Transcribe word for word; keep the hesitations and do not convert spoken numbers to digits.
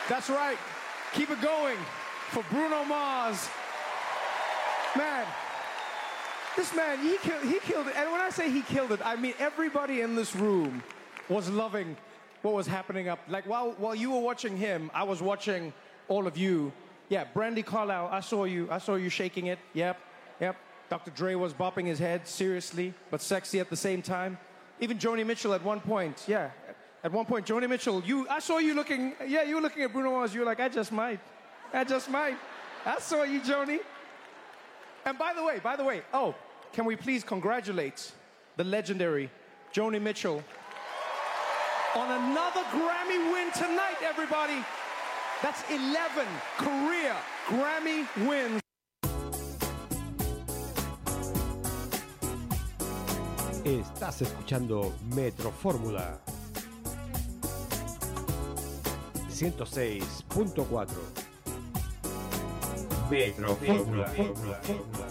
That's right. Keep it going for Bruno Mars. Man, this man, he, kill, he killed it. And when I say he killed it, I mean everybody in this room was loving what was happening up. Like while, while you were watching him, I was watching all of you. Yeah, Brandi Carlile, I saw you. I saw you shaking it. Yep, yep. Doctor Dre was bopping his head seriously, but sexy at the same time. Even Joni Mitchell at one point, yeah. At one point, Joni Mitchell, you, I saw you looking, yeah, you were looking at Bruno Mars. You were like, I just might. I just might. I saw you, Joni. And by the way, by the way, oh, can we please congratulate the legendary Joni Mitchell on another Grammy win tonight, everybody. That's eleven career Grammy wins. Estás escuchando Metro Fórmula ciento seis punto cuatro. Metro Fórmula.